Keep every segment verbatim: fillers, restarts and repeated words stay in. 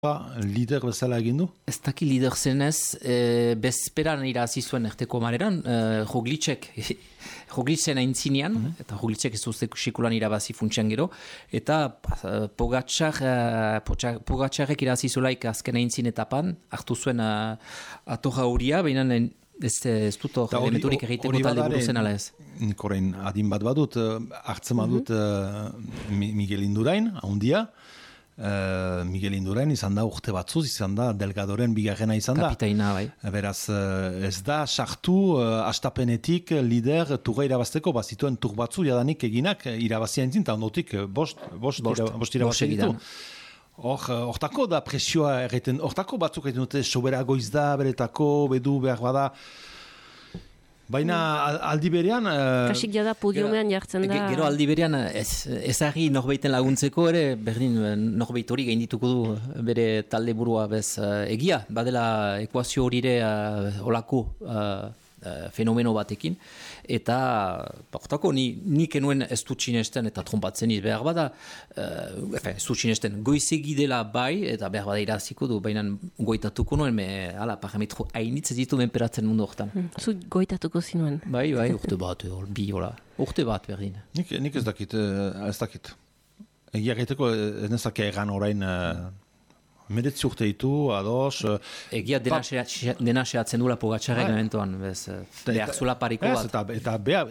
lider bezala egin du? Ez daki lider zenez, e, bezperan irazi zuen erteko mareran, e, Rogliček, Rogličen aintzinean, mm -hmm. eta Rogliček ez duzte sekulan irabazi funtsian gero, eta Pogačar, Pogačarek irazi zulaik azken aintzin etapan, hartu zuen uh, atorra horia, baina ez, ez dut hor elementurik egiteko talde buruzen ala ez. Nik orain adin bat badut, hartzen badut mm -hmm. uh, Miguel Indurain, ahondia, Uh, Miguel Indurain izan da urte batzuz, izan da Delgadoren bigarrena izan da. Kapitaina, bai. Beraz, uh, ez da sartu uh, astapenetik lider turra irabazteko, bazituen tur batzu jadanik eginak irabazia entzin, eta ondotik bost, bost, bost, ira, bost irabazia ditu. Hor, hortako da presioa erreten, hortako batzuk egiten dute, sobera goiz da, beretako, bedu behar bada. Baina aldi berean... Kasik jada podiomean jartzen da... Gero aldi berean ez, ezagri norbeiten laguntzeko ere, berdin norbeit hori gaindituko du bere talde burua bez egia. Badela ekuazio horire uh, olako uh, uh, fenomeno batekin. Eta, hortako, ni, nik enuen ez du txinesten eta trompatzen iz behar bada, uh, efe, ez du txinesten goizegi dela bai, eta behar bada iraziko du, baina goitatuko nuen, me, ala, parametro hainitz ez ditu menperatzen mundu hortan. Hmm, zu goitatuko zinuen? Bai, bai, urte bat, bi, hola, urte bat berdin. Nik, nik ez dakit, ez dakit. Egia gaiteko ez nezak egan orain... Uh... Meretzi urte ditu, ados... Egia dena, pa... xe, dena sehatzen duela Pogačarek momentuan, bez, behar zula pariko bat. Eta, eta behar,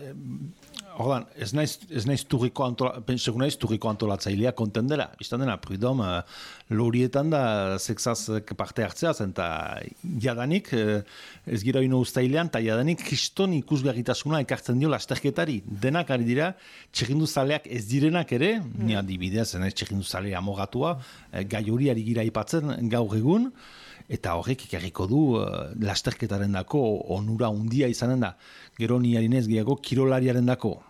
ordan, ez naiz, ez naiz turriko antola, pentsegu naiz turriko antolatzailea konten dela. Iztan dena, prudom, uh, lorietan da sexaz parte hartzea zen, eta jadanik, uh, ez gira ino ustailean, eta jadanik kriston ikusgarritasuna ekartzen dio lasterketari. Denak ari dira, txekinduzaleak ez direnak ere, mm. ni adibidez, ez txekinduzalea amogatua, uh, gai hori ari gira ipatzen gaur egun, eta horrek ikarriko du uh, lasterketaren dako onura undia izanen da. Gero ni harinez gehiago kirolariaren dako.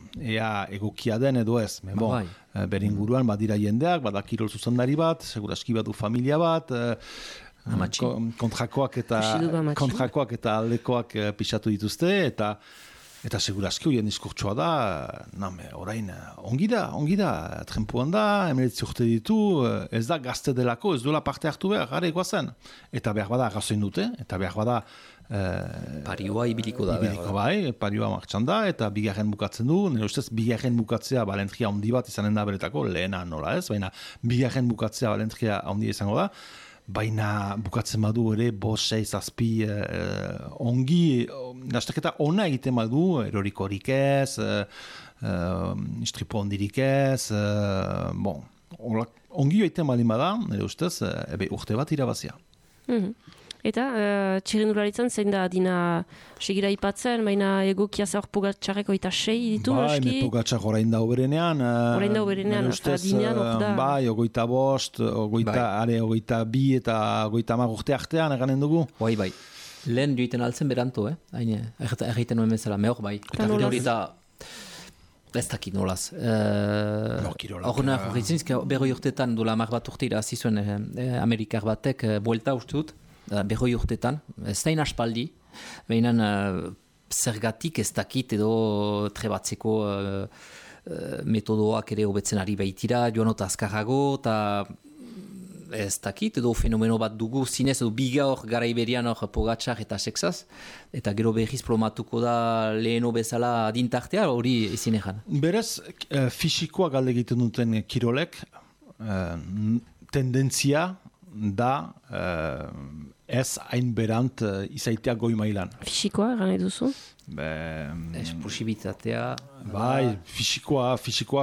Ea egokia den edo ez. Me, bon, bai. uh, Beringuruan badira jendeak, bada kirol zuzendari bat, seguraski badu familia bat, uh, kontrakoak eta kontrakoak eta aldekoak uh, pixatu dituzte, eta Eta seguraski horien diskurtsoa da, name, orain, ongi da, ongi da, trempuan da, emeletzi urte ditu, ez da gazte delako, ez duela parte hartu behar, gara egoazen. Eta behar bada arrazoin dute, eta behar bada... Eh, parioa ibiliko da. Ibiliko bai, parioa martxan da, eta bigarren bukatzen du, nire ustez, bigarren bukatzea balentria handi bat izanen da beretako, lehena nola ez, baina bigarren bukatzea balentria handi izango da, baina bukatzen badu ere bost, sei, zazpi eh, ongi, lasterketa ona egiten badu, erorikorik ez, eh, eh, istripo ondirik ez, eh, bon, ongi egiten badin bada, nire ustez, eh, ebe urte bat irabazia. Mm-hmm. Eta uh, txirrendularitzen zein da dina segira ipatzen, baina egokia zaur Pogačareko eta sei ditu, bai, noski? Bai, Pogačar orain da uberenean. Orain da uberenean, eta dinean hor da. Bai, ogoita bost, ogoita, bai. are, ogoita bi eta ogoita amar urte artean eganen dugu. Bai, bai. Lehen joiten altzen beranto, eh? Haine, erreiten nuen bezala, mehor bai. Eta hori da... Ez dakit nolaz. Horrena, uh, horretzen, berroi urtetan, dola amar bat urte irazi zuen eh, Amerikar batek, eh, buelta uste dut, Uh, berroi urtetan, ez da inaspaldi, behinan uh, zergatik ez dakit edo trebatzeko uh, uh, metodoak ere hobetzen ari baitira, joan eta azkarrago, eta ez dakit edo fenomeno bat dugu zinez, edo biga hor gara iberian hor Pogačar eta sexaz, eta gero berriz promatuko da leheno bezala adintartea, hori ezin egan. Berez, uh, fisikoa galde egiten duten kirolek, uh, tendentzia da uh, ez hain berant uh, izaitea goi mailan. Fisikoa, eran eduzu? Be... Esplosibitatea... Bai, fisikoa, fisikoa...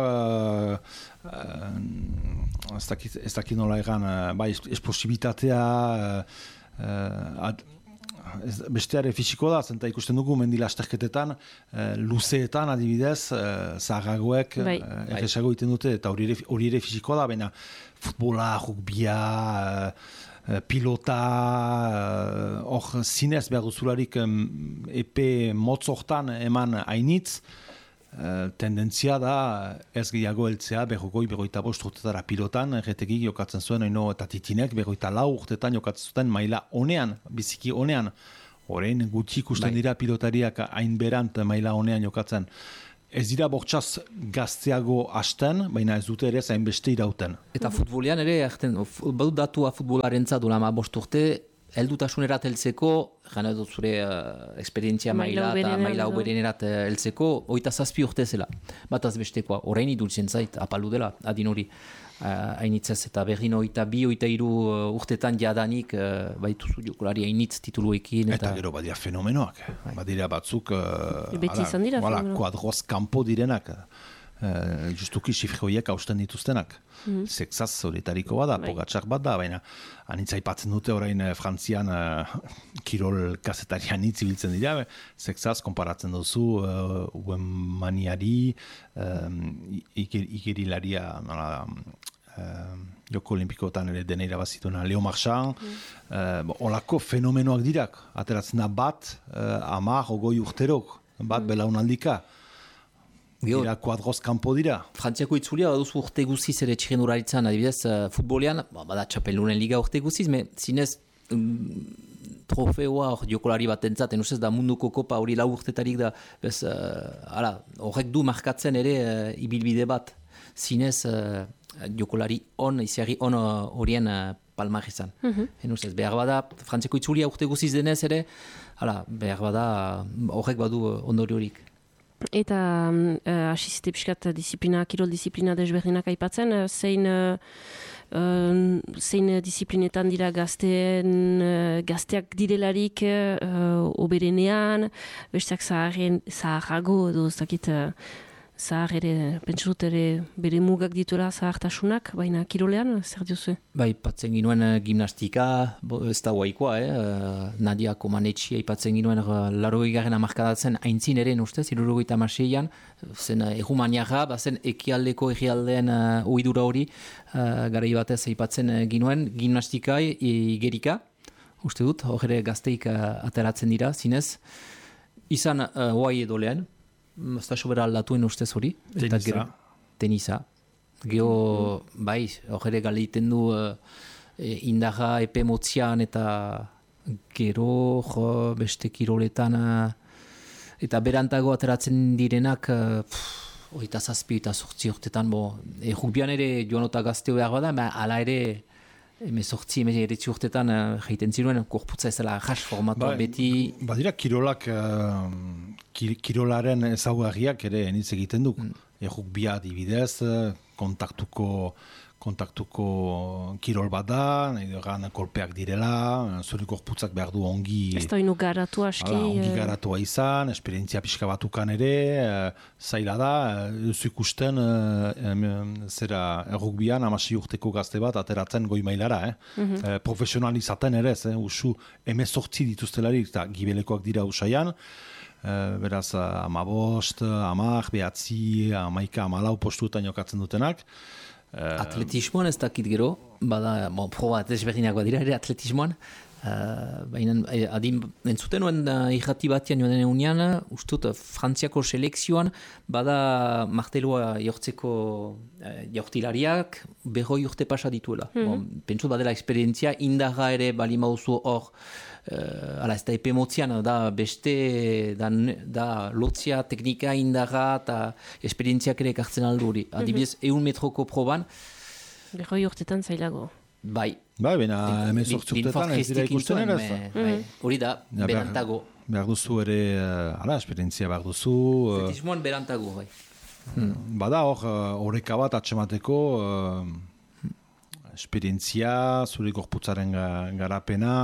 Uh, ez dakit, ez dakit nola egan, uh, bai, esplosibitatea... Uh, uh, ad, ez, besteare fisikoa da, zenta ikusten dugu mendi lasterketetan, uh, luzeetan adibidez, uh, zaharragoek bai. uh, erresago egiten dute, eta hori ere, hori ere fisikoa da, baina futbola, rugbia... Uh, pilota, hor uh, zinez behar duzularik um, epe motzortan eman hainitz, uh, tendentzia da ez gehiago heltzea berrogoi, berroita bost urtetara pilotan, erretegik jokatzen zuen, oino, eta titinek berroita lau urtetan jokatzen zuten maila honean, biziki honean, horrein gutxi ikusten bai. Dira pilotariak hain berant maila honean jokatzen. ez dira bortxaz gazteago hasten, baina ez dute ere zain beste irauten. Eta futbolean ere, badut datua futbolaren zadula ma bost urte, heldutasunerat heltzeko, gana dut zure uh, esperientzia maila eta maila uberenerat heltzeko, oita zazpi urte zela. Bat azbestekoa, orain idultzen zait, apalu dela, adin hori. Uh, hainitzez eta berrin oita bi, oita iru uh, urtetan jadanik uh, baituzu jokolari hainitz tituluekin. Eta, eta gero badira fenomenoak. Bai. Badira batzuk uh, beti izan dira fenomenoak. Kuadroz kanpo direnak. Uh, justuki sifre horiek hausten dituztenak. Mm-hmm. Sexaz horitariko bada, bai. Pogatxak bat da, baina anitza ipatzen dute orain uh, Frantzian uh, kirol kazetarian anitz ibiltzen dira, sexaz konparatzen duzu uh, uemaniari, um, ikerilaria, uh, Joko Olimpikoetan ere dena irabazituena Leo Marchand, mm. uh, olako fenomenoak dirak, ateratzen da bat, uh, amar, ogoi urterok, bat mm. belaunaldika. Dira kuadroz kanpo dira. Frantziako itzulia baduzu urte guziz ere txirenuraritzan, adibidez, uh, futbolean, ba, bada txapeldunen liga urte guziz, me zinez um, trofeoa hor jokolari bat entzaten, usez da munduko kopa hori lau urtetarik da, bez, uh, ala, horrek du markatzen ere uh, ibilbide bat, zinez uh, jokolari on, iziari on horien uh, palmar izan. Mm-hmm. Usez, behar bada, Frantziako itzulia urte guziz denez ere, ala, behar bada, horrek badu uh, ondori horik. Eta asizite uh, pixkat disiplina, kirol disiplina desberdinak aipatzen, uh, zein, uh, uh, zein disiplinetan dira gazteen, uh, gazteak direlarik uh, oberenean, besteak zaharrago edo ez dakit uh, zahar ere, pentsut ere bere mugak dituela zahartasunak, baina kirolean, zer diozu? Bai, ipatzen ginuen uh, gimnastika, bo, ez da guaikoa, eh? uh, Nadia Komanetxia ipatzen ginuen uh, larogei garen amarkadatzen aintzin eren ustez, irurogeita maseian, zen uh, egumaniaga, bazen ekialdeko egialdeen uh, oidura hori, uh, garai batez ipatzen uh, ginuen gimnastika igerika, uste dut, hor ere gazteik uh, ateratzen dira, zinez, izan uh, oai edo lehen, ez da sobera aldatuen ustez hori. Tenisa. Tenisa. Geo, mm-hmm. bai, hor ere galeiten du uh, indaga epe motzian eta gero jo, beste kiroletan uh, eta berantago ateratzen direnak uh, oita zazpi eta sortzi urtetan bo, e, rugbian ere joanota gazteo behar bada, ma ala ere emezortzi, emeretzi urtetan uh, jaiten ziren, korputza ezela jas formatua ba, beti... Badira kirolak, uh, kir, kirolaren ezaugarriak ere enitz egiten du. Mm. Errukbia adibidez, kontaktuko, kontaktuko kirol bat da, egan kolpeak direla, zure korputzak behar du ongi... Ez da inu garatu aski... Ala, ongi garatua izan, esperientzia pixka batukan ere, uh, zaila da, ez uh, ikusten uh, um, zera errukbian amasei urteko gazte bat ateratzen goi mailara, eh? Mm-hmm. uh, profesionalizaten ere, eh? Usu emezortzi dituztelarik, eta gibelekoak dira usaian, uh, beraz uh, amabost, amak, behatzi, amaika, amalau postuetan jokatzen dutenak. Atletismoan ez dakit gero, bada, bon, proba desberdinak badira ere atletismoan, uh, baina adin entzuten nuen uh, irrati batian joan unean, ustut Frantziako selekzioan, bada martelua jortzeko uh, jortilariak berroi urte pasa dituela. Mm-hmm. Bon, pentsut badela esperientzia, indarra ere bali mauzu hor, Uh, ala, ez da epe motzian, da beste, da, da lotzia, teknika, indarra eta esperientziak ere ekartzen aldu hori. Adibidez, mm-hmm. eun metroko proban. Berroi urtetan zailago. Bai. Bai, bena emez urtetan ez dira ikusten ere. Hori da, ja, berantago. Behar duzu ere, uh, ala, esperientzia behar duzu. Atletismoan uh, berantago, bai. Hmm. Bada hor, horreka uh, bat atxemateko, uh, esperientzia, zure gorputzaren garapena,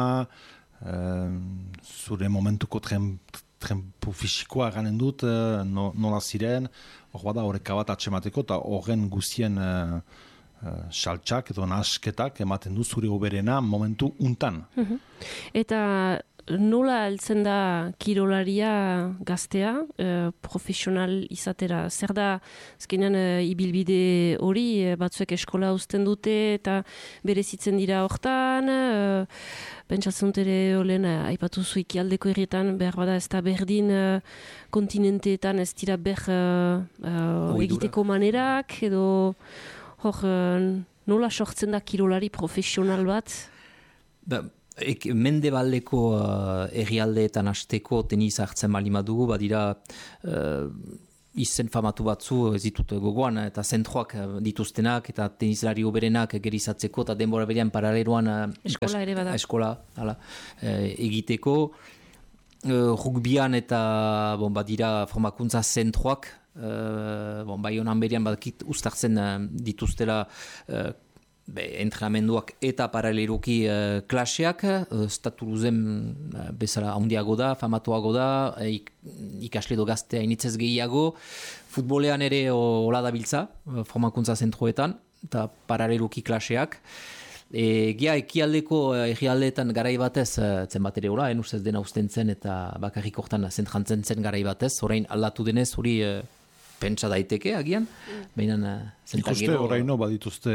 Uh, zure momentuko trempu fisikoa ganen dut, uh, no, nola ziren, hor bada horreka bat atxemateko, eta horren guzien uh, uh, saltxak edo nasketak ematen du zure oberena momentu untan. Mm-hmm. Eta nola heltzen da kirolaria gaztea, uh, profesional izatera? Zer da, azkenean uh, ibilbide hori, uh, batzuek eskola uzten dute, eta berezitzen dira hortan, uh, pentsatzen dut ere olen, uh, aipatu zu ikialdeko herrietan, behar bada ez da berdin uh, kontinenteetan ez dira ber uh, uh, egiteko manerak, edo hor, uh, nola sortzen da kirolari profesional bat? Ba, Ek, mendebaldeko uh, errialdeetan hasteko tenisa hartzen bali madugu, badira uh, izen famatu batzu ez ditut gogoan, eta zentroak dituztenak, eta tenislari oberenak gerizatzeko, eta denbora berean paraleloan eskola ere bada. Eskola, hala, egiteko. Uh, rugbian eta bon, badira formakuntza zentroak, uh, bon, bai honan berian badakit ustartzen uh, dituztela uh, be, entrenamenduak eta paraleloki uh, klaseak, uh, Staturuzen uh, bezala handiago da, famatuago da, ik, ikasle do gazte hainitzez gehiago, futbolean ere hola dabiltza, uh, formakuntza zentroetan, eta paraleloki klaseak. E, Gia ekialdeko egialdeetan garai batez zen bat ere hola, en ustez dena usten zen eta bakarrik hortan zentrantzen zen garai batez, orain aldatu denez hori e, pentsa daiteke agian, baina ikuste oraino badituzte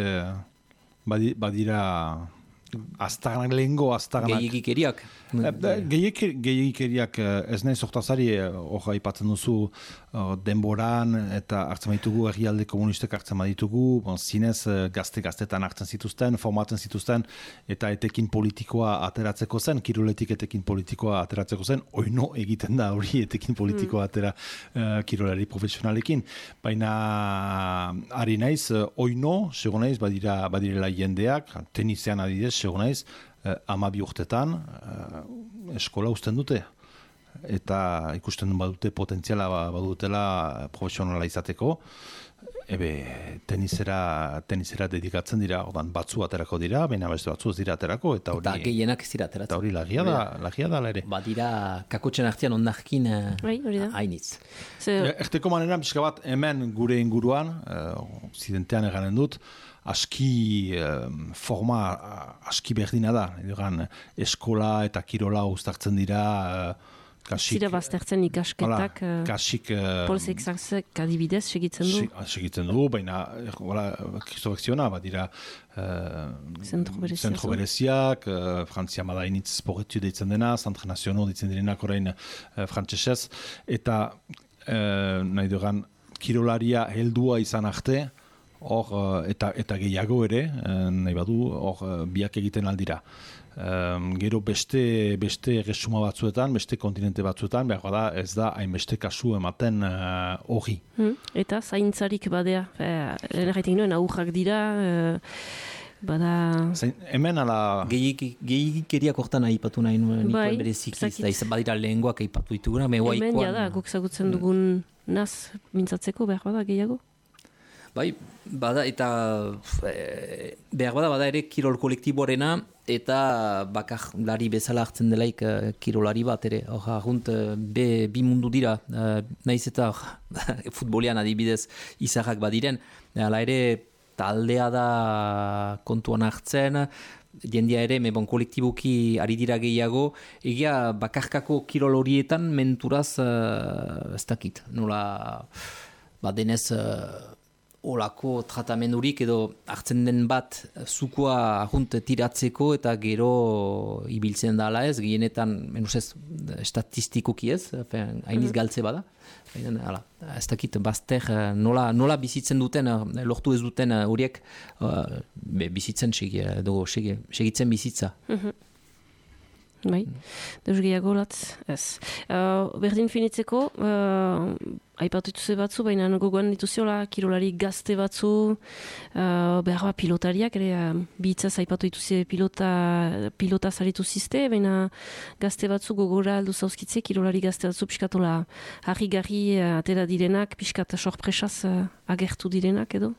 badi, badira aztaganak lehengo aztaganak gehiagikeriak gehiagikeriak ez nahi sortazari hor aipatzen duzu denboran eta hartzen baditugu herrialde komunistek hartzen baditugu bon, zinez gazte-gaztetan hartzen zituzten, formatzen zituzten eta etekin politikoa ateratzeko zen, kiroletik etekin politikoa ateratzeko zen, oino egiten da hori etekin politikoa atera uh, kirolari profesionalekin, baina ari naiz, oino sego naiz, badira, badirela jendeak tenisean adidez, sego naiz uh, amabi urtetan uh, eskola usten dute eta ikusten badute potentziala badutela profesionala izateko, ebe tenisera, tenisera dedikatzen dira, odan batzu aterako dira, baina beste batzu ez dira aterako, eta hori... Eta gehienak ez dira ateratzen. Eta hori lagia da, lagia da ere. Badira kakotxen artean ondarkin bai, hainitz. Erteko manera, pixka bat, hemen gure inguruan, occidentean eganen dut, aski forma, aski berdina da. Edogan, eskola eta kirola uztartzen dira... Kasik, zira baztertzen ikasketak, kasik, polsek zartzek adibidez segitzen du? Segitzen du, baina kristofekziona, badira zentro bereziak, Frantzia madainitz sporretu deitzen dena, Centre Nazional deitzen direnak orain frantsesez, eta nahi dugan kirolaria heldua izan arte, hor, eta, eta gehiago ere, nahi badu, hor biak egiten aldira. Um, gero beste beste resuma batzuetan, beste kontinente batzuetan, behar da ez da hainbeste kasu ematen hori. Uh, hmm. Eta zaintzarik badea, lehen erraitik noen aurrak dira, uh, bada... Zain, hemen ala... Gehikeriak hortan ahipatu nahi nuen, bai, nikoen berezik, da izan badira lehengoak ahipatu dituguna, meua ikoan... Hemen jada, guk zagutzen dugun naz mintzatzeko, behar bada gehiago? Bai, bada, eta e, behar bada, bada ere kirol kolektiboarena, eta bakar lari bezala hartzen delaik uh, kirolari bat ere. Hor, agunt, uh, be, bi mundu dira, uh, nahiz eta futbolean adibidez izarrak badiren. Hala ere, taldea da kontuan hartzen, jendia ere, me bon kolektiboki ari dira gehiago, egia bakarkako kirol horietan menturaz, uh, ez dakit, nola, badenez... Uh, olako tratamendurik edo hartzen den bat zukoa ahunt tiratzeko eta gero ibiltzen da ala ez, gehienetan menusez statistikoki ez, hainiz galtze bada. Hala, ez dakit bazter nola, nola bizitzen duten, lortu ez duten horiek uh, bizitzen segi, edo segi, segitzen bizitza. Bai, deus gehiago latz, ez. Uh, berdin finitzeko, uh, aipatu dituze batzu, baina gogoan dituziola kirolari gazte batzu, uh, behar bat pilotariak, ere uh, bihitzaz aipatu dituze pilota, pilota zaritu zizte, baina gazte batzu gogora aldu zauzkitze, kirolari gazte batzu piskatola harri-garri uh, atera direnak, piskat sorpresaz uh, agertu direnak edo?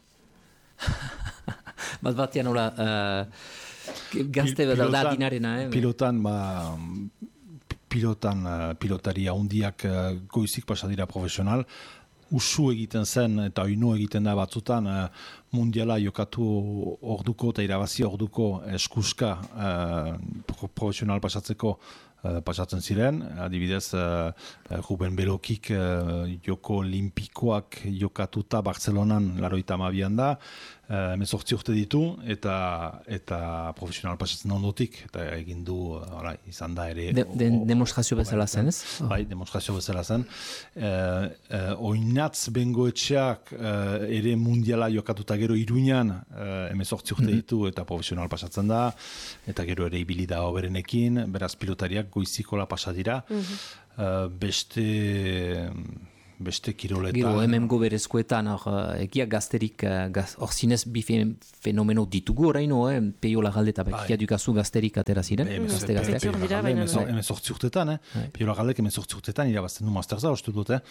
Bat batian hola... Uh... Gazte Pil, da dinarena, eh? Pilotan, ba, pilotan, pilotaria hundiak goizik pasadira profesional, usu egiten zen eta oinu egiten da batzutan mundiala jokatu orduko eta irabazi orduko eskuska uh, profesional pasatzeko uh, pasatzen ziren, adibidez uh, Ruben Belokik uh, joko olimpikoak jokatuta Barcelonan laroita amabian da, hemezortzi uh, urte ditu eta eta profesional pasatzen ondotik eta egin du uh, izan da ere de, de, o, demonstrazio bezala zen, ez? Bai, demonstrazio bezala zen. Uh, uh, oinatz bengoetxeak uh, ere mundiala jokatuta gero Iruñan hemezortzi uh, urte mm-hmm. ditu eta profesional pasatzen da eta gero ere ibili da oberenekin, beraz pilotariak goizikola pasa dira. Mm-hmm. uh, beste beste kiroletan. Gero, hemen goberezkoetan, hor, egia gazterik, hor zinez bi fenomeno ditugu oraino, eh? Peio Larralde eta Bakia dukazu gazterik atera ziren. Gazte gazteak. Hemen sortzi urtetan, Peio Larraldek hemen sortzi urtetan, irabazten du masterza, uste dut, eh?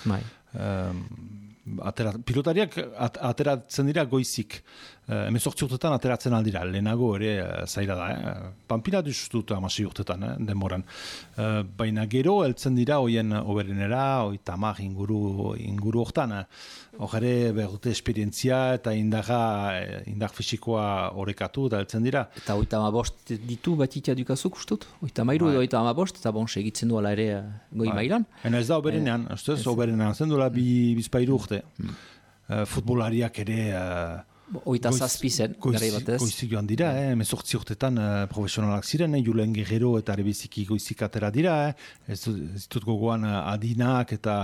Atera, pilotariak at, ateratzen dira goizik. Uh, hemen sortzi urtetan ateratzen aldira, lehenago ere uh, zaira da. Eh? Pampina duztut amasi urtetan, eh? denboran. Uh, baina gero, heltzen dira hoien oberenera, hoi tamar inguru, inguru hortan. Hor ere, behar esperientzia eta indarra, indar fisikoa horrekatu eta heltzen dira. Eta hoi tamabost ditu batitia dukazuk ustut? Hoi tamairu edo hoi tamabost, eta bon, segitzen duela ere goi mailan. Ena ez da oberenean, ez da, oberenean zen duela bi, bizpairu urte. Hmm. Uh, futbolariak ere... Uh, Oita zazpizen, gara batez. Goizik joan dira, eh? Mezortzi urtetan uh, profesionalak ziren, eh? Julen Guerrero eta Rebeziki goizik atera dira. Eh? Ez ditut gogoan uh, adinak eta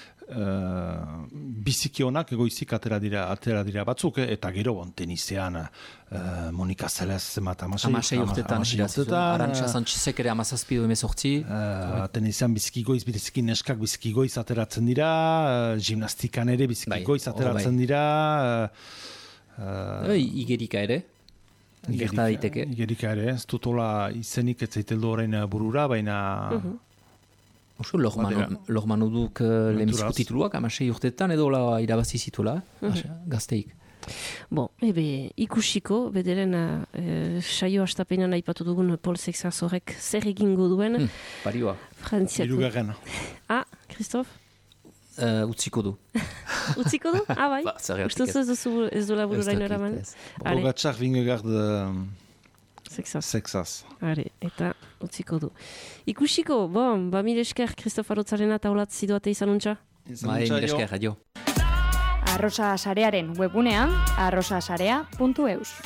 uh, biziki honak goizik atera dira, atera dira batzuk, eh? Eta gero bon, tenisean uh, Monika Zelez zemat amasei. Amasei urtetan, Arantxa Sanchezek ere amazazpi du emezortzi. Uh, tenisean biziki goiz, biziki neskak biziki goiz ateratzen dira, uh, gimnastikan ere biziki bai, goiz ateratzen oh, bai. dira. Uh, Uh, Igerika ere, gerta daiteke. Igerika ere, ez dutola izenik ez zaiteldu orain burura, baina... Uh-huh. Oso, lormanu duk uh, lehenbizko tituluak, amasei urtetan edo la irabazi zituela, uh-huh. gazteik. Bon, ebe, ikusiko, bederen uh, saio hastapenan aipatu dugun Paul Sexas horrek zer egingo duen. Hmm, parioa. Frantziako. Irugarren. Ah, Christophe? Uh, utziko du. Utziko du? Ah, bai? Ba, Uste ez duzu ez du laburu raino eraman? Bogatxar Vingegaard Sexas. Sexas. Are, eta utziko du. Ikusiko, bon, ba mire esker, Christophe Arotzarena taulat ziduate izan untxa? Ba, mire esker, adio. Arrosa Sarearen webunean, arrosasarea puntu eus.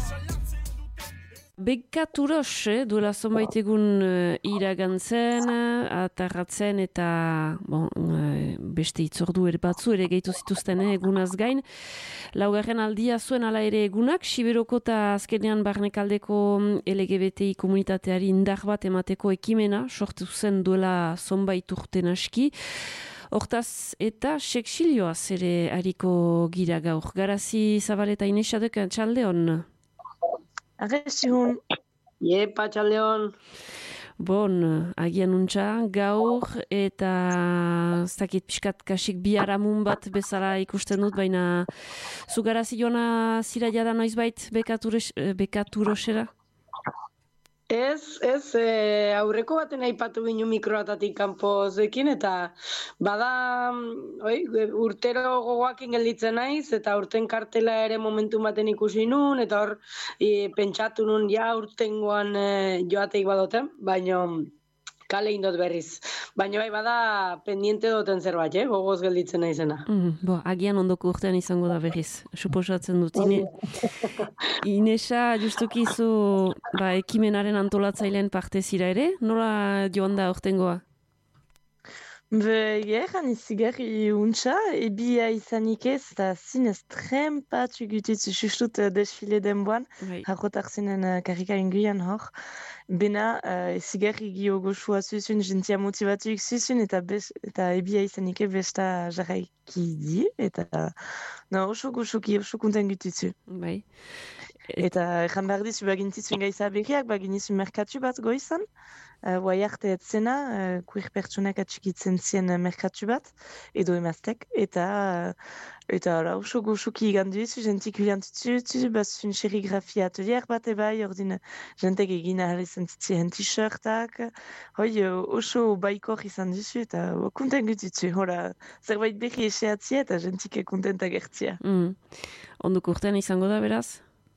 Bekaturos, eh, duela zonbait egun uh, iragantzen, atarratzen eta bon, uh, beste itzordu ere batzu ere gehitu zituzten eh, egunaz gain. Laugarren aldia zuen ala ere egunak, Siberoko eta azkenean barnekaldeko L G B T I komunitateari indar bat emateko ekimena, sortu zen duela zonbait urten aski. Hortaz eta seksilioaz ere hariko gira gaur. Garazi Zabaleta Inesadek txaldeon. Agesiun. Iepa, txaldeon. Bon, agian untxa, gaur eta zakit pixkat kasik biharamun bat bezala ikusten dut, baina zugarazi joana zira jada noizbait bekaturosera? Ez, ez, e, aurreko baten aipatu binu mikroatatik kanpozekin, eta bada oi, urtero gogoakin gelditzen naiz, eta urten kartela ere momentu baten ikusi nun, eta hor e, pentsatu nun ja urtengoan e, joateik badoten, baina kale indot berriz. Baina bai bada pendiente duten zerbait, eh? Gogoz gelditzen naizena. Mm, bo, agian ondoko urtean izango da berriz. Suposatzen dut. Ine... Inesa, justuki zu ba, ekimenaren antolatzaileen parte zira ere? Nola joan da urtengoa? Be, gehan izigarri untxa, ebia izanik ez, eta zinez tren pat ugutitzu sustut desfile denboan, harrotak zinen uh, karrika inguian hor. Bena, uh, izigarri gio goxua zuzun, jentia motivatuik zuzun, eta, eta ebia izanik ez besta jarraiki di, eta no, oso goxuki, oso konten gutitzu. Bai. Eta ejan behar dizu bagintzizun gaiza berriak, baginizu merkatu bat goizan, Uh, Guai arte etzena, uh, kuir pertsonak atxikitzen zien uh, merkatu bat, edo emaztek, eta uh, eta ora, oso goxuki igandu izu, jentik biliantutzu, bazun serigrafia atelier bat ebai, ordin jentek egin ahal izan zitzien t-shirtak, hoi uh, oso baikor izan duzu, eta uh, konten gutitzu, hora, zerbait berri eseatzia, eta jentik kontenta gertzia. Mm. Ondoko urtean izango da, beraz?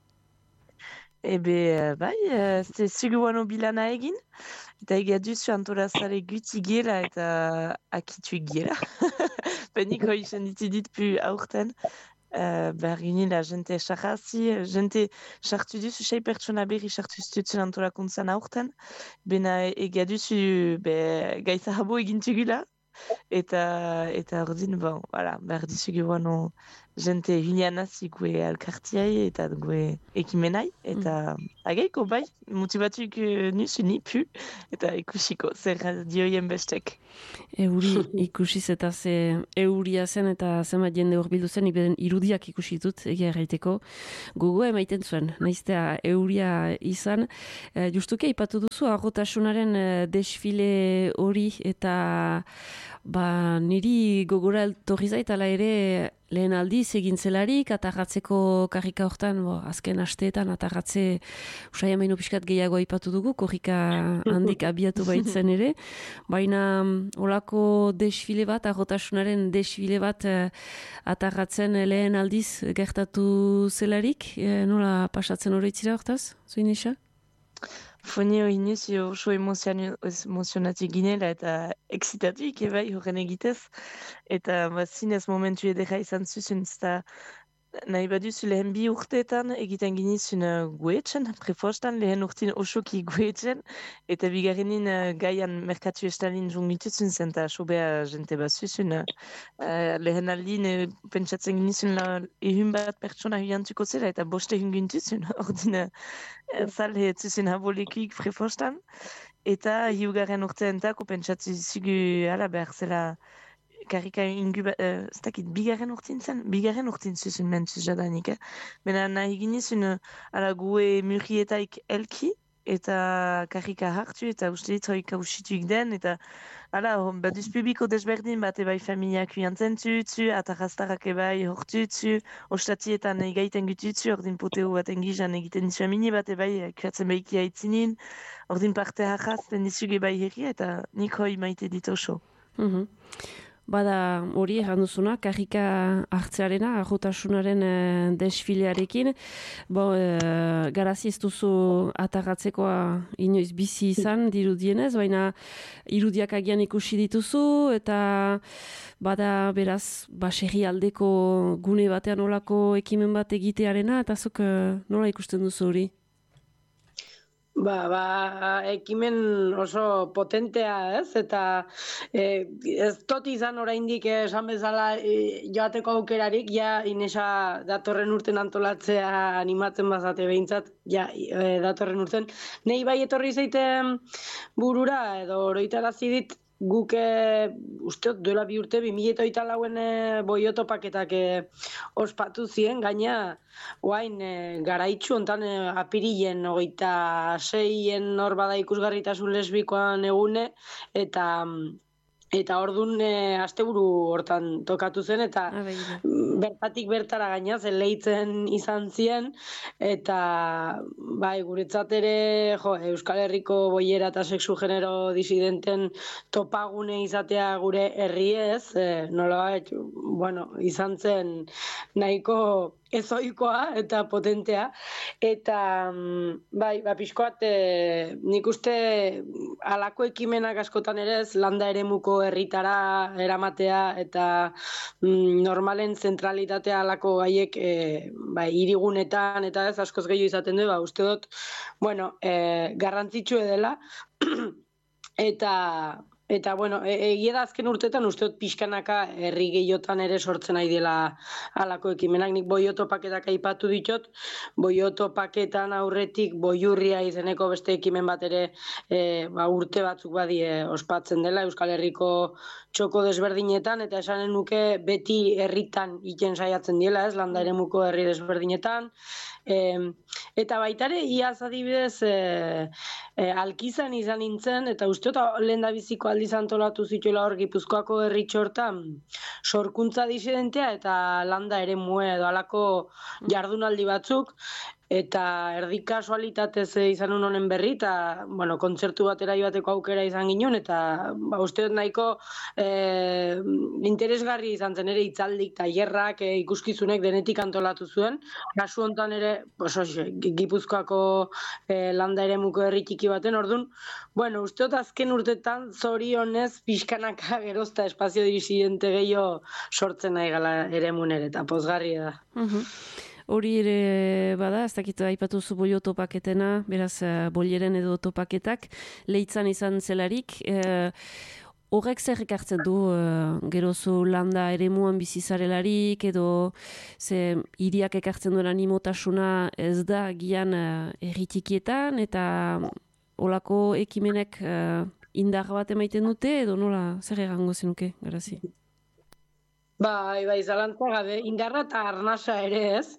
Ebe, bai, ze zuguano bilana egin, eta egia duzu antolazare guti gela eta akitu gela. Penik hoi senditu dit pu aurten, uh, behar ginila jente sarrazi, jente sartu duzu, sei pertsona berri sartu zututzen antolakuntzan aurten, bena egia duzu be, gaiza habo egin tugula, eta eta ordin, bon, voilà, behar dizu guano jente hilianaz gue alkartiai eta gue ekimenai, eta mm. ageiko bai, motibatuk nusu nipu, eta ikusiko, zer dioien bestek. Euri ikusiz eta ze euria zen eta zenbat jende horbildu zen, ibeden irudiak ikusi dut, egia erraiteko, gogo emaiten zuen, naiztea euria izan. E, justuke, ipatu duzu, arrotasunaren desfile hori, eta ba, niri gogora torri zait, ala ere lehen aldiz egin zelarik, atarratzeko karrika hortan, bo, azken asteetan atarratze usai amaino pixkat gehiago aipatu dugu, korrika handik abiatu baitzen ere, baina olako desfile bat, arrotasunaren desfile bat eh, atarratzen lehen aldiz gertatu zelarik, eh, nola pasatzen horretzira hortaz, zuin isa? Fonio inuz, jo oso emozionatu ginela eta excitatuik ebai horren egitez. Eta ba, zinez momentu edera izan zuzun, zta nahi baduzu lehen bi urteetan egiten ginizun uh, guetzen, prefostan lehen urtin osoki guetzen, eta bigarrenin uh, gaian merkatu estalin jungitutzen zen, eta sobea jente bat zuzun. Uh, lehen aldin uh, pentsatzen ginizun la, ehun bat pertsona huiantuko zela, eta boste ehun gintutzen, ordin uh, zale zuzun habolekuik prefostan, eta hiugarren urteentako pentsatzen zugu ala behar zela karrika ingu, uh, ez dakit, bigarren urtin zen, bigarren urtin zuzun mentzuz jadanik, eh? Bena nahi ginezun, uh, ala gue murrietaik elki, eta karrika hartu, eta uste dit hoik hausituik den, eta ala, baduz publiko desberdin, bat ebai familiak huiantzen zutzu, atarraztarak ebai hortutzu, ostatietan egaiten gututzu, ordin poteo bat engizan egiten dizu amini, bat ebai kuatzen behiki haitzinin, ordin parte harrazten dizuge bai herria, eta nik hoi maite dit oso. Mm-hmm. Bada hori erranduzuna, karrika hartzearena, arrotasunaren e, desfilearekin. Bo, e, garazi ez duzu atarratzekoa inoiz bizi izan dirudienez, baina irudiak agian ikusi dituzu, eta bada beraz, baserri aldeko gune batean olako ekimen bat egitearena, eta zuk e, nola ikusten duzu hori? Ba, ba, ekimen oso potentea, ez? Eta e, ez tot izan oraindik esan bezala e, joateko aukerarik, ja Inesa datorren urten antolatzea animatzen bazate behintzat, ja e, datorren urten. Nei bai etorri zaiten burura, edo oroitarazi dit, guk uste duela bi urte, bi mila hogeita lauen boioto paketak e, ospatu ziren, gaina oain e, garaitxu ontan e, apirilen hogeita seien hor bada ikusgarritasun lesbikoan egune, eta eta ordun e, asteburu hortan tokatu zen, eta bertatik bertara gaina leitzen izan zien, eta bai, guretzat ere jo, Euskal Herriko boiera eta sexu genero disidenten topagune izatea gure herriez, e, nolabait, bueno, izan zen nahiko ezoikoa eta potentea, eta bai, ba, pixkoat e, nik uste halako ekimenak askotan ere ez landa eremuko herritara eramatea, eta mm, normalen zentralitatea halako gaiek e, bai, hirigunetan eta ez askoz gehiago izaten du, ba, uste dut, bueno, e, garrantzitsu dela, eta Eta, bueno, egia da azken urtetan uste dut pixkanaka herri gehiotan ere sortzen nahi dela halako ekimenak. Nik boioto paketak aipatu ditot, boioto paketan aurretik boiurria izeneko beste ekimen bat ere e, ba, urte batzuk badie ospatzen dela Euskal Herriko txoko desberdinetan, eta esanen nuke beti herritan iten saiatzen diela, ez, landa eremuko herri desberdinetan. E, eta baitare, iaz adibidez e, e, alkizan izan nintzen, eta uste dut lehen da biziko aldiz antolatu zituela hor Gipuzkoako herri txortan sorkuntza disidentea eta landa eremue edo halako jardunaldi batzuk, eta erdi kasualitatez izan honen berri, eta bueno, kontzertu batera joateko aukera izan ginen, eta ba, uste dut nahiko e, interesgarri izan zen ere hitzaldik, tailerrak, e, ikuskizunek denetik antolatu zuen. Kasu hontan ere, pues, oxe, Gipuzkoako e, landa eremuko herri txiki baten, ordun, bueno, uste dut azken urtetan zorionez pixkanaka gerozta espazio disidente gehiago sortzen nahi gala eremunere, eta pozgarria da. Uh-huh. Hori ere bada, ez dakit aipatu zu boio topaketena, beraz, uh, boieren edo topaketak, leitzan izan zelarik. Uh, horrek zer ekartzen du, uh, gerozu landa eremuan bizizarelarik, edo ze hiriak ekartzen duen animotasuna ez da gian uh, erritikietan, eta olako ekimenek uh, indar bat emaiten dute, edo nola zer egango zenuke, garazi? Bai, bai, zalantza gabe, indarra eta arnasa ere ez.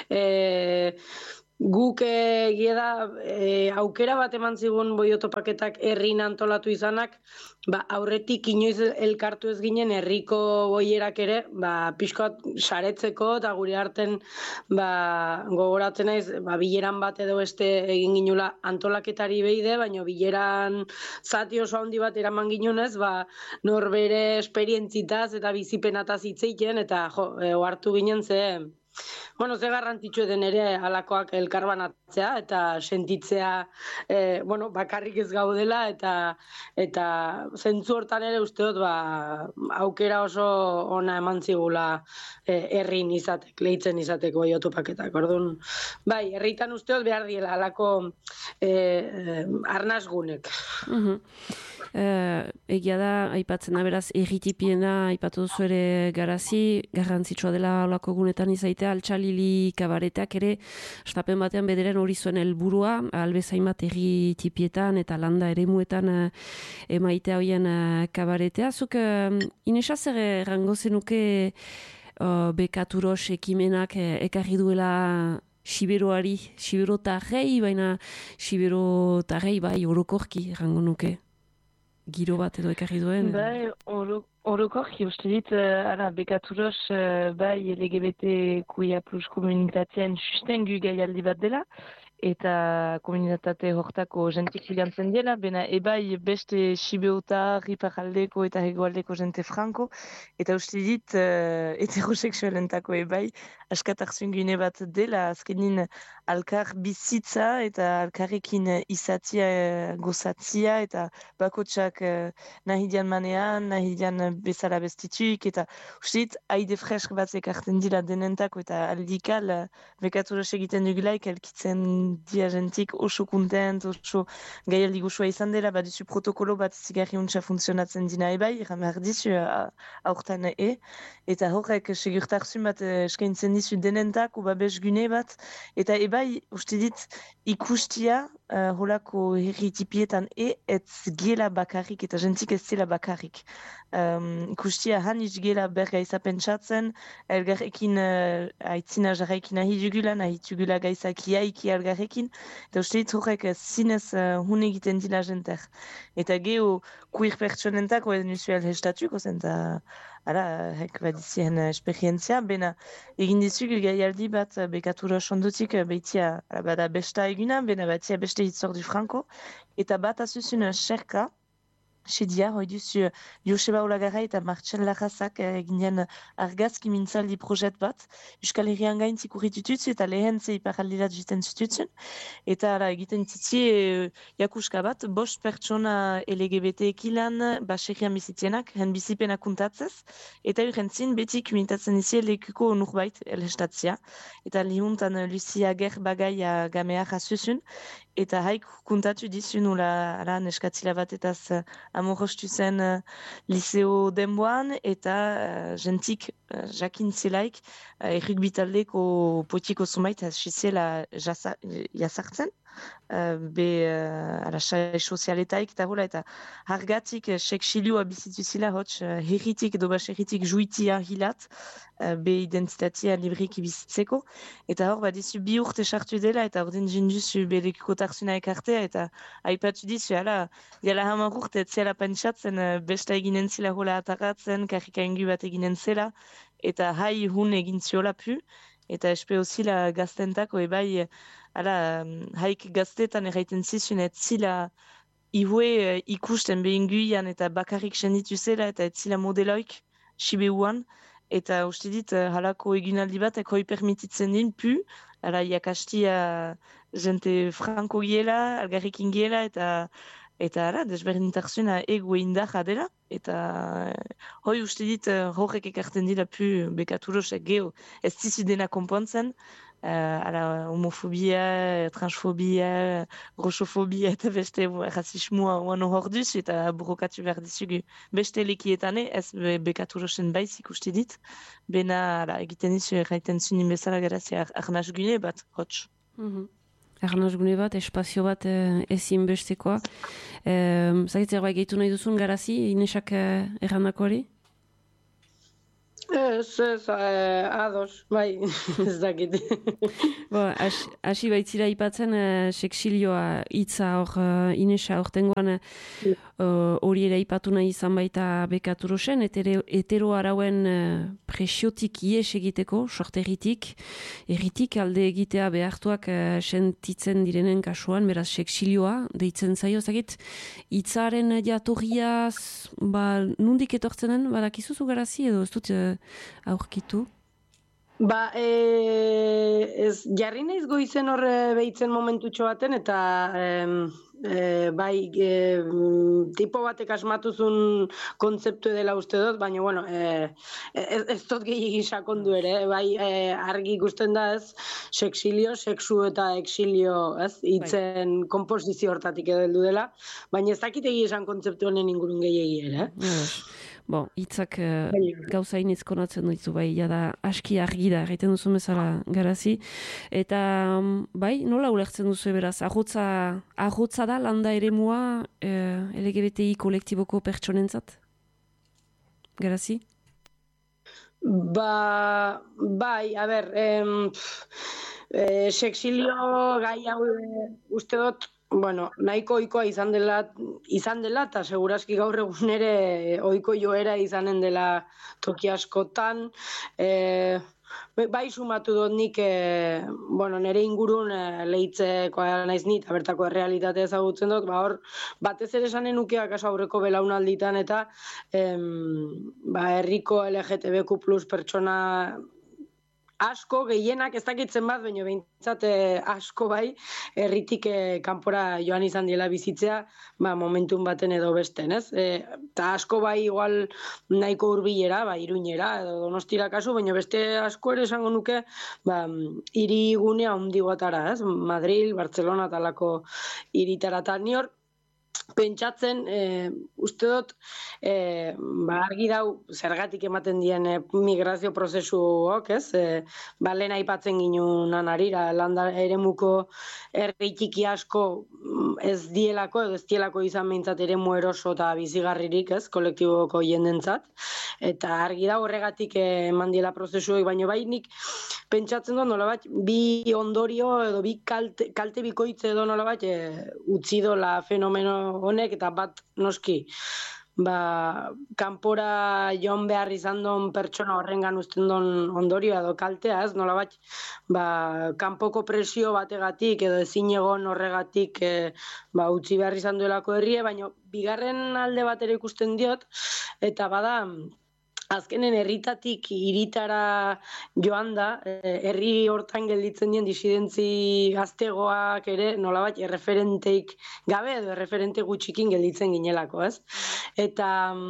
E, guk egia da, e, aukera bat eman zigun boiotopaketak herrin antolatu izanak, ba, aurretik inoiz elkartu ez ginen herriko boierak ere, ba, pixkoat saretzeko eta gure arten ba, gogoratzen naiz, ba, bileran bat edo beste egin ginula antolaketari behide, baina bileran zati oso handi bat eraman ginunez, ba, norbere esperientzitaz eta bizipenataz hitzeiten, eta jo, e, ohartu ginen ze, bueno, ze garrantzitsu den ere halakoak elkarbanatzea eta sentitzea eh, bueno, bakarrik ez gaudela eta eta zentzu hortan ere usteot ba, aukera oso ona eman zigula eh, herrin izatek, lehitzen izateko boiotopaketak. Orduan, bai, herritan usteot behar diela halako eh, arnasgunek. Uh-huh. Uh, egia da, aipatzen da beraz, erritipiena aipatu duzu ere garazi, garrantzitsua dela olako gunetan izaitea, altxalili kabaretak ere, estapen batean bederen hori zuen helburua, albezain bat erritipietan eta landa eremuetan uh, emaitea hoien uh, kabaretea. Zuk, uh, Inesa zer errango zenuke uh, bekaturos ekimenak uh, ekarri duela Siberoari, Siberotarrei, baina Siberotarrei bai orokorki errango nuke. Giro bat edo ekarri duen? Bai, orokorki uste dit, uh, bekaturos uh, bai L G B T Q I A plus komunitatean sustengu gaialdi bat dela, eta komunitate hortako jentik filantzen dela, bena ebai beste Sibeota, Riparaldeko eta Hegoaldeko jente franko, eta uste dit uh, heteroseksualentako ebai askatarzun gune bat dela, azkenin alkar bizitza eta alkarrekin izatia uh, gozatzia, eta bakotsak uh, nahi dian manean, nahi dian bezala bestituik, eta uste dit haide fresk bat ekartzen dila denentako, eta aldikal uh, bekaturos egiten dugulaik elkitzen dia jentik oso kontent, oso gaialdi gozoa izan dela, badizu protokolo bat zigarri untsa funtzionatzen dina ebai, ramar dizu aurten e, eta horrek segurtarzun bat eskaintzen dizu denentak, babes gune bat, eta ebai uste dit ikustia uh, holako herritipietan e, ez gela bakarrik, eta jentik ez zela bakarrik. Um, ikustia han iz gela berga izapentsatzen, elgarrekin uh, aitzina jarraikin nahi dugula, nahi dugula gaizak iaiki elgarrekin, eta uste dit horrek zinez uh, hun egiten dila jenter. Eta geho queer pertsonentako ez nuzuel hestatuko zen, eta ara, hek badizien esperientzia, bena egin dizuk gaialdi bat bekatura sondutik behitia bada besta eguna, bena batia beste hitzordu franko, eta bat azuzun xerka, Sedia, hoi duzu Joseba Olagara eta Martxel Larrazak eginen argazki mintzaldi projet bat. Euskal Herrian gain zikurritututzu eta lehen ze iparaldirat jiten zututzen. Eta ara, egiten titzi e, jakuska bat, bost pertsona L G B T ekilan baserrian bizitzienak, hen bizipenak kuntatzez. Eta urentzin beti kumitatzen izi lekuko nurbait elhestatzia. Eta lihuntan Lucia Ger bagaia gamea jasuzun. Eta haik kuntatu dizu nula neskatzila bat etaz amorostu zen uh, liceo denboan, eta uh, jentik uh, jakin zelaik uh, erruk bitaldeko potiko zumait hasizela jasartzen. Uh, be uh, ala xai sozialetaik eta hola, eta hargatik uh, seksilua bizitu zila hots uh, herritik edo baserritik juitia hilat uh, be identitatea libriki bizitzeko, eta hor badizu bi urte sartu dela, eta ordin jinduzu belekuko tarzuna ekartea, eta aipatu dizu, ala, diala hamar urte etzela pentsatzen uh, besta eginen zila hola ataratzen, karrika ingu bat eginen zela, eta hai hun egin ziola pu, eta espeo zila gaztentako ebai, ala, haik gaztetan erraiten zizun, et zila ihue uh, ikusten behinguian eta bakarrik senditu zela, eta et zila modeloik Sibeuan, eta uste dit uh, halako egunaldi bat ekoi permititzen din pu, ala, jakastia jente franko giela, algarrikin giela, eta eta ara, desberdintarzuna ego indarra dela, eta uh, hoi uste dit uh, horrek ekarten dila pu bekaturosek geho ez dizu dena konpontzen, ara, homofobia, transfobia, grossofobia eta beste rasismoa oan hor duz, eta burrokatu behar dizugu beste lekietane, ez be, bekatu rosen baiz ikusti dit, bena ara, egiten dizu erraiten zunin bezala garazi ar, arnaz gune bat, hotx. Mm-hmm. Arnaz gune bat, espazio bat eh, ezin bestekoa. Eh, Zagitzer bai gehitu nahi duzun garazi, Inesak eh, errandako hori? Ez, ez, eh, ados, bai, ez dakit. Bo, hasi baitzira ipatzen uh, seksilioa hitza hor uh, Inesa hortengoan hori uh, ere ipatu nahi izan baita bekaturo zen, hetero arauen uh, presiotik ies egiteko, sorteritik, erritik alde egitea behartuak uh, sentitzen direnen kasuan, beraz seksilioa deitzen zaio, zagit, hitzaren jatorriaz, ba, nundik etortzen den, badakizuzu garazi edo ez dut uh, aurkitu? Ba, e, ez, jarri naiz goizen horre behitzen momentutxo baten, eta e, e, bai, e, tipo batek asmatuzun kontzeptu dela uste dut, baina, bueno, e, ez, ez dut gehiagi sakondu ere, bai, e, argi ikusten da ez, seksilio, sexu eta exilio, ez, hitzen bai. Komposizio hortatik edo heldu dela, baina ez dakit egi esan kontzeptu honen ingurun gehiagi ere, eh? Bo, hitzak uh, gauza inizko natzen ditu, bai, jada aski argi da, egiten duzu bezala garazi. Eta, um, bai, nola ulertzen duzu beraz, ahotza, ahotza da landa ere mua uh, L G B T I kolektiboko pertsonentzat? Garazi? Ba, bai, a ber, em, e, seksilio gai hau uste dut, bueno, nahiko ohikoa izan dela, izan dela, eta seguraski gaur egun ere ohiko joera izanen dela toki askotan. E, bai sumatu dut nik, e, bueno, nire ingurun e, lehitzekoa naiz nit, bertako errealitatea ezagutzen dut, ba hor, batez ere esanen nukeak kaso aurreko belaunalditan, eta em, ba, herriko L G T B Q plus pertsona asko, gehienak, ez dakitzen bat, baina behintzat eh, asko bai, herritik eh, kanpora joan izan diela bizitzea, ba, momentun baten edo besten, ez? Eta asko bai igual nahiko hurbilera, ba, Iruñera, edo Donostira kasu, baina beste asko ere esango nuke, ba, hirigunea handigoatara, ez? Madril, Barcelona talako hiritara, eta ni hor, pentsatzen, e, uste dut, e, ba, argi dau zergatik ematen dien e, migrazio prozesuok, ez? E, ba, lehen aipatzen ginunan arira, landa eremuko herri txiki asko ez dielako, edo ez dielako izan behintzat eremu eroso eta bizigarririk, ez? Kolektiboko jendentzat. Eta argi da horregatik eman diela prozesuek, baina bai nik pentsatzen dut nolabait bi ondorio edo bi kalte, kalte bikoitze edo nolabait e, utzi dola fenomeno honek, eta bat noski ba, kanpora joan behar izan don pertsona horrengan uzten don ondorioa edo kaltea, ez nolabait ba, kanpoko presio bategatik edo ezin egon horregatik e, ba, utzi behar izan duelako herrie, baina bigarren alde batera ikusten diot, eta bada azkenen herritatik hiritara joan da, herri hortan gelditzen dien disidentzi gaztegoak ere nolabait erreferenteik gabe edo erreferente gutxikin gelditzen ginelako, ez? Eta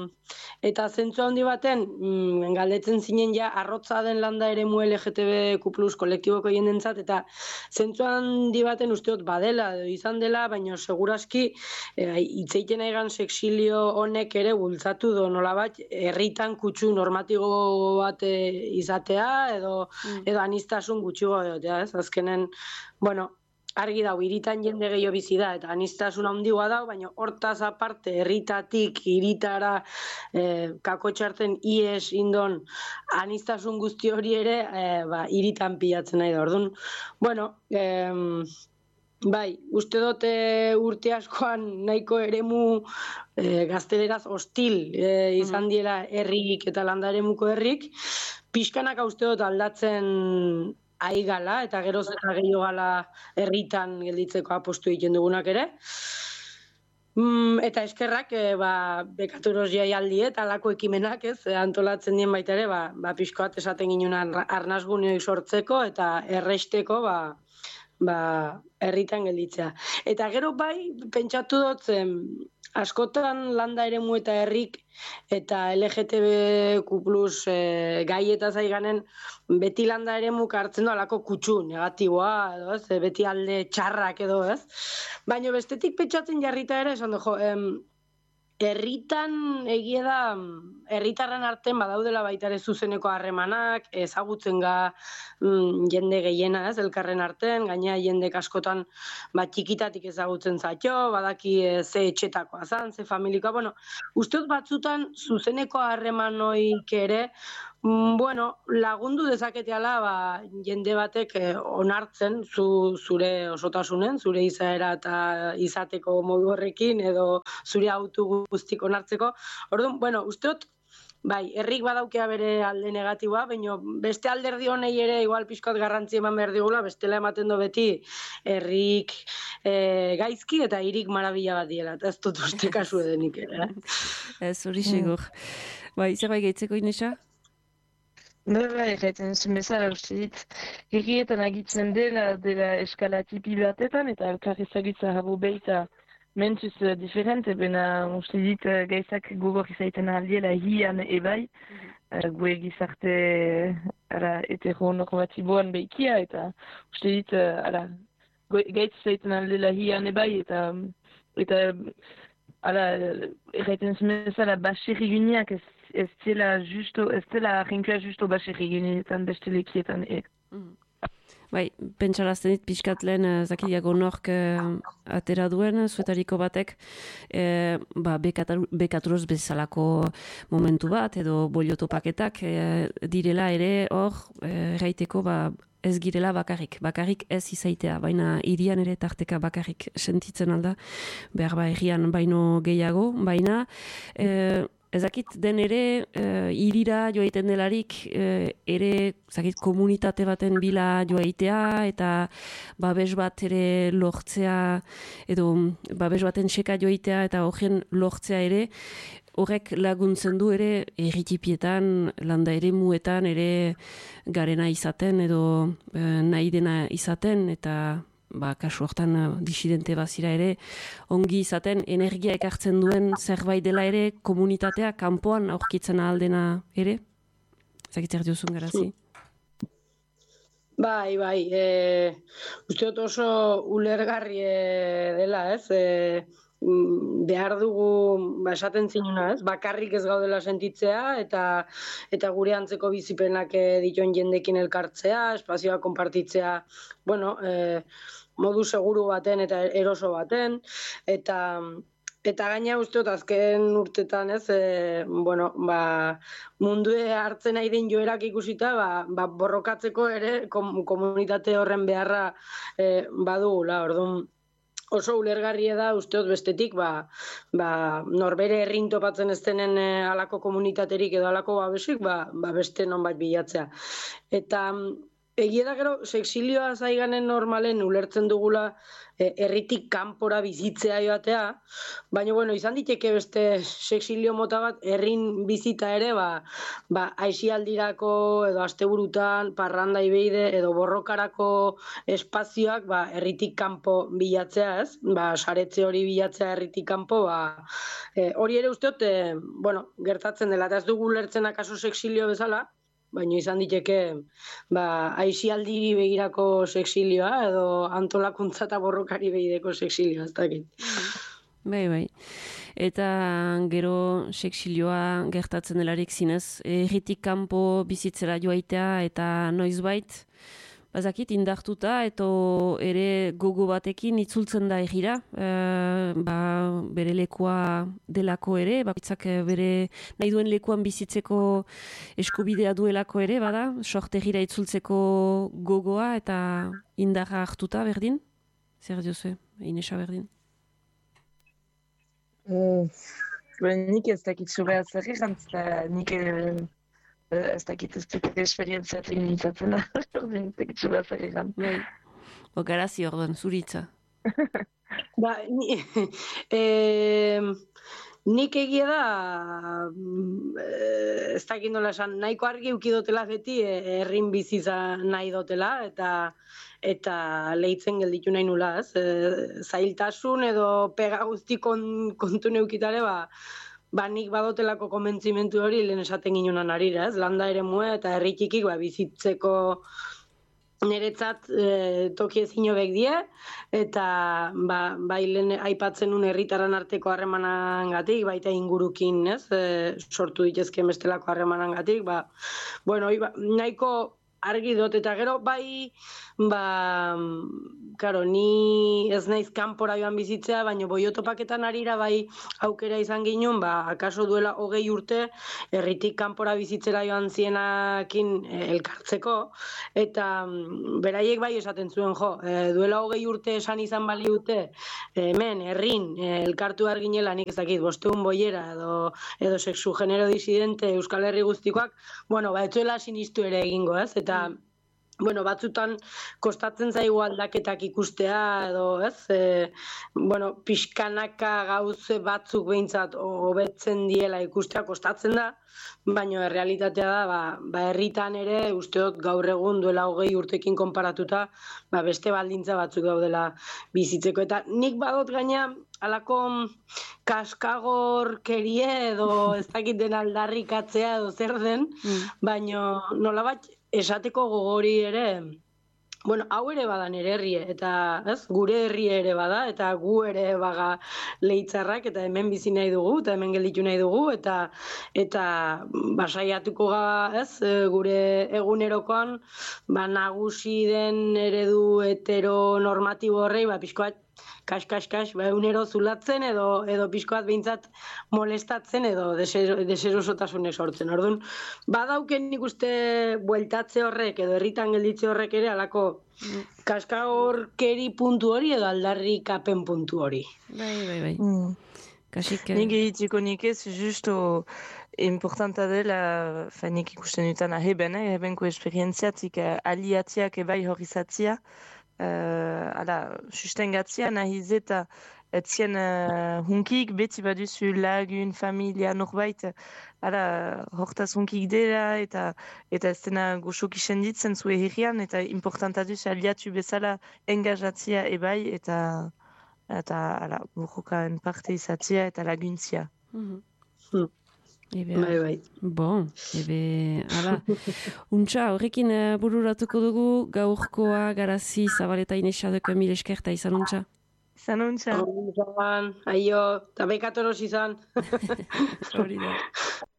eta zentzu handi baten mm, galdetzen zinen ja arrotza den landa eremu L G T B Q plus kolektiboko jendentzat, eta zentzu handi baten uste dut badela edo izan dela, baina seguraski hitz egiten egan seksilio honek ere bultzatu do nolabait herritan kutsu normatibo bat izatea edo mm. edo anistasun gutxigo edotea, ez? Azkenen, bueno, argi dau, hiritan jende gehiago bizi da, eta anistasun handigoa dau, baina hortaz aparte, herritatik, hiritara, eh, kakotxarten ies indon anistasun guzti hori ere, eh, ba, hiritan pilatzen nahi da. Orduan, bueno, eh, bai, uste dute urte askoan nahiko eremu e, gazteleraz hostil e, izan diela herrik eta landa eremuko herrik, pixkanak uste dut aldatzen aigala, eta geroz eta gehiago gala herritan gelditzeko apostu egiten dugunak ere. Mm, eta eskerrak, e, ba, bekaturoz jaialdi eta alako ekimenak, ez, antolatzen dien baita ere, ba, ba pixko bat esaten ginen arnazguneoi sortzeko eta erresteko, ba, ba, herritan gelditzea. Eta gero bai, pentsatu dut, askotan landa eremu eta herrik eta L G T B Q plus e, gai eta zaiganen beti landa eremuk hartzen du alako kutsu, negatiboa, edo, ez? Beti alde txarrak edo, ez? Baina bestetik pentsatzen jarrita ere, esan du, jo, em, herritan egia da, herritarren artean badaudela baita ere zuzeneko harremanak, ezagutzen ga mm, jende gehiena, ez, elkarren artean, gaina jendek askotan bat txikitatik ezagutzen zaitxo, badaki e, ze etxetakoa zan, ze familikoa, bueno, usteot batzutan zuzeneko harremanoik ere, mm, bueno, lagundu dezaketeala ba, jende batek eh, onartzen zu, zure osotasunen, zure izaera eta izateko modu horrekin, edo zure autu guztik onartzeko. Orduan, bueno, usteot, bai, herrik badaukea bere alde negatiboa, baina beste alderdi honei ere igual pixkat garrantzi eman behar digula, bestela ematen do beti herrik e, gaizki eta hirik marabila bat diela, eta ez dut uste kasu edenik ere. Ez, hori segur. Bai, zer bai gaitzeko Inesa? Bai, bai, gaiten zuen bezala uste dit, herrietan agitzen dela, dela eskala tipi batetan, eta elkar ezagutza habo behita mentuz uh, diferente, bena uste dit uh, gaizak gogor izaiten aldiela hian ebai, uh, gue gizarte ara, heteronormatiboan behikia, eta uste dit uh, ara, gaitz izaiten aldiela hian ebai, eta eta ara, erraiten zumezala baserri guneak ez, ez zela justo, ez zela arrinkua justo baserri guneetan beste lekietan e. Mm. Bai, pentsarazten dit pixkat lehen zakidiago nork atera duen, zuetariko batek e, ba, bekaturoz bezalako momentu bat, edo boliotopaketak e, direla ere hor erraiteko ba, ez girela bakarrik, bakarrik ez izaitea, baina hirian ere tarteka bakarrik sentitzen alda, behar ba herrian baino gehiago, baina e, ezakit den ere, hirira e, joaiten delarik, e, ere ezakit, komunitate baten bila joaitea, eta babes bat ere lortzea, edo babes baten seka joaitea, eta horren lortzea ere, horrek laguntzen du ere erritipietan, landa ere muetan ere garena izaten, edo e, nahi dena izaten, eta ba, kasu hortan disidente bazira ere, ongi izaten energia ekartzen duen zerbait dela ere, komunitatea kanpoan aurkitzen ahaldena ere? Zakitzer diozun garazi? Bai, bai, e, usteot oso ulergarri dela, ez? E, behar dugu, ba, esaten zinuna, ez? Bakarrik ez gaudela sentitzea, eta eta gure antzeko bizipenak dituen jendekin elkartzea, espazioa konpartitzea, bueno, e, modu seguru baten eta eroso baten, eta eta gaina usteot azken urtetan, ez, e, bueno, ba, mundue hartzen nahi den joerak ikusita, ba, ba, borrokatzeko ere kom, komunitate horren beharra e, badugula, orduan, oso ulergarria da usteot bestetik, ba, ba, norbere herrin topatzen ez denen e, alako komunitaterik edo alako babesik, ba, ba beste nonbait bilatzea. Eta egia da gero, sexilioa zaiganen normalen ulertzen dugula e, herritik kanpora bizitzea joatea, baina bueno, izan diteke beste sexilio mota bat herrin bizita ere, ba, ba aisialdirako edo asteburutan, parranda ibeide edo borrokarako espazioak ba, herritik kanpo bilatzea, ez? Ba, saretze hori bilatzea herritik kanpo, ba, e, hori ere usteot, e, bueno, gertatzen dela, eta ez dugu ulertzen akaso sexilio bezala, baina izan diteke ba, aisialdiri begirako sexilioa edo antolakuntza eta borrokari begireko sexilioa, ez dakit. Bai, bai. Eta gero sexilioa gertatzen delarik zinez, herritik kanpo bizitzera joaitea eta noizbait, bazakit, indartuta, eta ere gogo batekin itzultzen da egira, e, ba, bere lekua delako ere, bakitzak bere nahi duen lekuan bizitzeko eskubidea duelako ere, bada, sorte egira itzultzeko gogoa eta indarra hartuta berdin? Zer diozue, Inesa berdin? Uh, nik ez dakit sobea zer egin, nik... ez dakit ez dut esperientziat egin itzatzen da, ez dakit zura zer egan. Bo, garazi orduan, zuritza. Ba, ni, e, nik egia da, ez dakit nola esan, nahiko argi ukidotela beti herrin biziza nahi dotela, eta eta lehitzen gelditu nahi nula, ez? E, zailtasun edo pega guzti kontu neukitare, ba, ba nik badotelako konbentzimentu hori lehen esaten ginonan arira, ez? Landa ere mua eta herritikik ba, bizitzeko niretzat e, toki ezin hobek die, eta ba, bai lehen aipatzen nun herritaran arteko harremanangatik, baita ingurukin, ez? E, sortu ditezken bestelako harremanangatik, ba, bueno, ba, nahiko argi dut, eta gero bai, ba, karo, ni ez naiz kanpora joan bizitzea, baina boiotopaketan arira bai aukera izan ginen, ba, akaso duela hogei urte, herritik kanpora bizitzera joan zienakin elkartzeko, eta beraiek bai esaten zuen, jo, e, duela hogei urte esan izan baliute, hemen, herrin, elkartu behar ginela, nik ez dakit, bosteun boiera, edo, edo sexu genero disidente Euskal Herri guztikoak, bueno, ba, etzuela sinistu ere egingo, ez, eta bueno, batzutan kostatzen zaigu aldaketak ikustea edo, ez? E, bueno, pixkanaka gauze batzuk behintzat hobetzen diela ikustea kostatzen da, baina realitatea da, ba, ba herritan ere usteot gaur egun duela hogei urtekin konparatuta, ba beste baldintza batzuk daudela bizitzeko. Eta nik badot gaina alako kaskagorkerie edo ez dakit den aldarrikatzea edo zer den, mm. baina nolabait esateko gogori ere, bueno, hau ere bada nire herrie, eta ez, gure herrie ere bada, eta gu ere baga leitzarrak, eta hemen bizi nahi dugu, eta hemen gelditu nahi dugu, eta eta basaiatuko ga, ez, gure egunerokoan, ba, nagusi den eredu heteronormatibo horrei, ba, pixkoat, kas, kas, kas, ba, egunero zulatzen edo edo pixkoat behintzat molestatzen edo deserosotasunek sortzen. Orduan, badauken nik uste bueltatze horrek edo herritan gelditze horrek ere alako kaskagorkeri puntu hori edo aldarrikapen puntu hori. Bai, bai, bai. Mm. Kasik... Nik egitziko nik ez, justo importanta dela, fa nik ikusten dutan aheben, eh, ahebenko esperientziatik uh, aliatiak ebai horizatzia, Uh, ala, sustengatzia nahiz eta etzien uh, hunkik beti baduzu lagun, familia, norbait ala, hortaz hunkik dela eta eta ez dena goxok isenditzen zue herrian eta importanta duz aliatu bezala engajatzia ebai eta eta ala, burrukaen parte izatzia eta laguntzia. Mm-hmm. Mm. Ebe, bai, bai. Bon, ebe, ala. Untxa, horrekin uh, bururatuko dugu gaurkoa garazi Zabaleta Inesadeko mil eskerta izan untxa. Izan untxa. Aio, eta bekatoros izan. Hori da.